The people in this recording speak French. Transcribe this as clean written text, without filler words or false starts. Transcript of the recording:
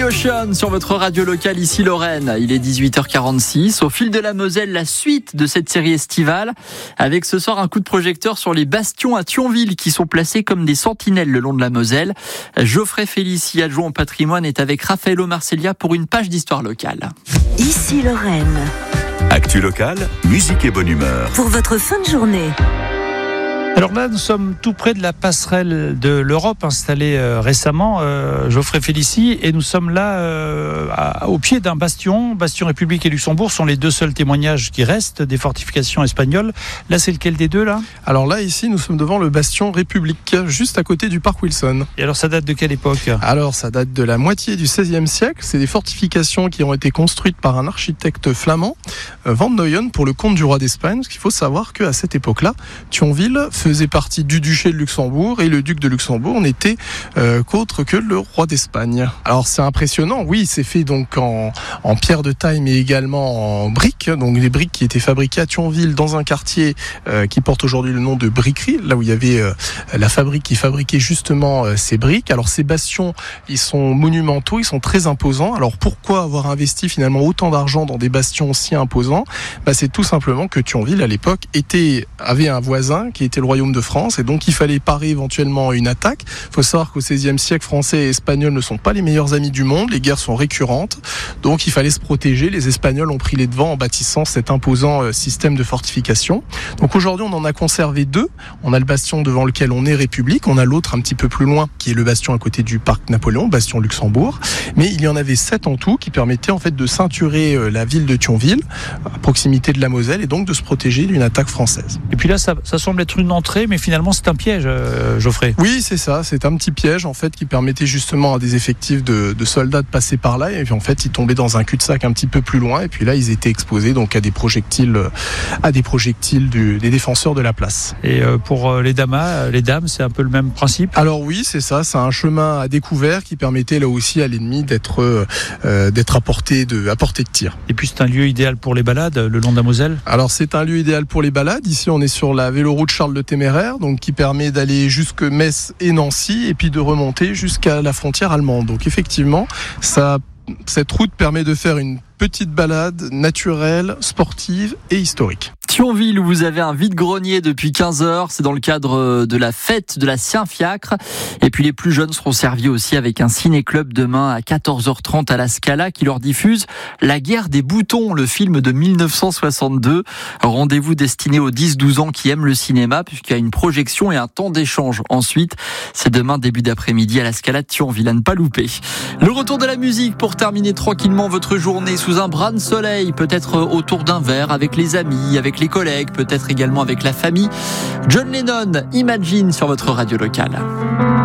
Ocean sur votre radio locale, ici Lorraine. Il est 18h46. Au fil de la Moselle, la suite de cette série estivale, avec ce soir un coup de projecteur sur les bastions à Thionville qui sont placés comme des sentinelles le long de la Moselle. Geoffrey Félicie, adjoint au patrimoine, est avec Raffaello Marcellia pour une page d'histoire locale. Ici Lorraine. Actu locale, musique et bonne humeur. Pour votre fin de journée. Alors là, nous sommes tout près de la passerelle de l'Europe installée récemment, Geoffrey Félicie, et nous sommes là au pied d'un bastion. Bastion République et Luxembourg sont les deux seuls témoignages qui restent des fortifications espagnoles. Là, c'est lequel des deux là ? Alors là, ici, nous sommes devant le bastion République, juste à côté du parc Wilson. Et alors, ça date de quelle époque ? Alors, ça date de la moitié du XVIe siècle. C'est des fortifications qui ont été construites par un architecte flamand, Van Noyen, pour le compte du roi d'Espagne. Parce qu'il faut savoir qu'à cette époque-là, Thionville faisait partie du duché de Luxembourg et le duc de Luxembourg n'était qu'autre que le roi d'Espagne. Alors c'est impressionnant, oui, c'est fait donc en pierre de taille mais également en briques, donc les briques qui étaient fabriquées à Thionville dans un quartier qui porte aujourd'hui le nom de briquerie, là où il y avait la fabrique qui fabriquait justement ces briques. Alors ces bastions, ils sont monumentaux, ils sont très imposants. Alors pourquoi avoir investi finalement autant d'argent dans des bastions si imposants ? C'est tout simplement que Thionville à l'époque avait un voisin qui était le royaume de France, et donc il fallait parer éventuellement une attaque. Il faut savoir qu'au XVIe siècle, Français et Espagnols ne sont pas les meilleurs amis du monde, les guerres sont récurrentes, donc il fallait se protéger. Les Espagnols ont pris les devants en bâtissant cet imposant système de fortification. Donc aujourd'hui, on en a conservé deux. On a le bastion devant lequel on est République, on a l'autre un petit peu plus loin, qui est le bastion à côté du parc Napoléon, bastion Luxembourg, mais il y en avait 7 en tout qui permettaient en fait de ceinturer la ville de Thionville, à proximité de la Moselle, et donc de se protéger d'une attaque française. Et puis là, ça semble être une entrée, mais finalement c'est un piège, Geoffrey. Oui, c'est ça, c'est un petit piège en fait qui permettait justement à des effectifs de soldats de passer par là, et puis en fait ils tombaient dans un cul-de-sac un petit peu plus loin, et puis là ils étaient exposés donc à des projectiles des défenseurs de la place. Et pour les dames, c'est un peu le même principe. Alors oui, c'est ça, c'est un chemin à découvert qui permettait là aussi à l'ennemi d'être à portée de tir. Et puis c'est un lieu idéal pour les balades le long de la Moselle. Alors c'est un lieu idéal pour les balades. Ici on est sur la véloroute Charles le Téméraire, donc qui permet d'aller jusque Metz et Nancy et puis de remonter jusqu'à la frontière allemande. Donc effectivement, cette route permet de faire une petite balade naturelle, sportive et historique. Thionville, où vous avez un vide-grenier depuis 15h, c'est dans le cadre de la fête de la Saint-Fiacre. Et puis les plus jeunes seront servis aussi avec un ciné-club demain à 14h30 à la Scala qui leur diffuse La guerre des boutons, le film de 1962. Rendez-vous destiné aux 10-12 ans qui aiment le cinéma, puisqu'il y a une projection et un temps d'échange. Ensuite, c'est demain début d'après-midi à la Scala de Thionville, à ne pas louper. Le retour de la musique pour terminer tranquillement votre journée sous un bras de soleil, peut-être autour d'un verre avec les amis, avec les collègues, peut-être également avec la famille. John Lennon, Imagine sur votre radio locale.